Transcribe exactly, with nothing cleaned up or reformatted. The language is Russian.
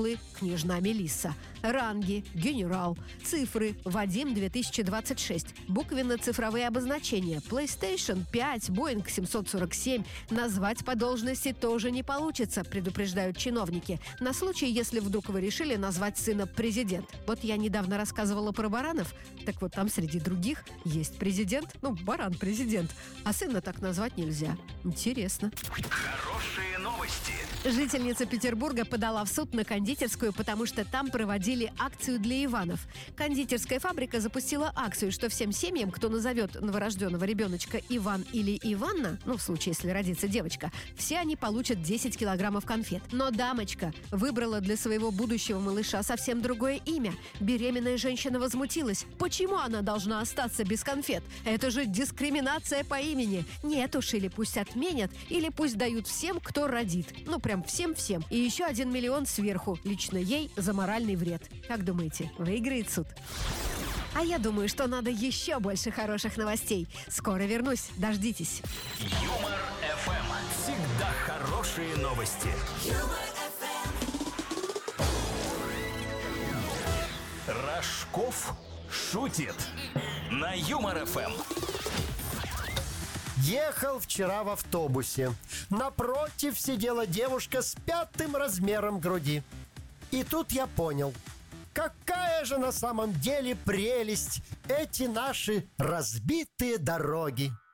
титулы «Княжна Мелисса», ранги «Генерал», цифры «Вадим две тысячи двадцать шесть», буквенно-цифровые обозначения «PlayStation пять», «Боинг семьсот сорок семь». Назвать по должности тоже не получится, предупреждают чиновники. На случай, если вдруг вы решили назвать сына президент. Вот я недавно рассказывала про баранов. Так вот, там среди других есть президент. Ну, баран-президент. А сына так назвать нельзя. Интересно. Хорошие новости. Жительница Петербурга подала в суд на кондитерскую, потому что там проводили акцию для Иванов. Кондитерская фабрика запустила акцию, что всем семьям, кто назовет новорожденного ребеночка Иван или Иванна, ну, в случае, если родится девочка, все они получат десять килограммов конфет. Но дамочка выбрала для своего будущего малыша совсем другое имя. Беременная женщина возмутилась. Почему она должна остаться без конфет? Это же дискриминация по имени. Нет уж, или пусть отменят, или пусть дают всем, кто родит. Ну, прям всем-всем. И еще один миллион сверху, лично ей, за моральный вред. Как думаете, выиграет суд? А я думаю, что надо еще больше хороших новостей. Скоро вернусь, дождитесь. Юмор эф эм. Всегда хорошие новости. Рожков шутит на Юмор эф эм. Ехал вчера в автобусе. Напротив сидела девушка с пятым размером груди. И тут я понял, какая же на самом деле прелесть эти наши разбитые дороги.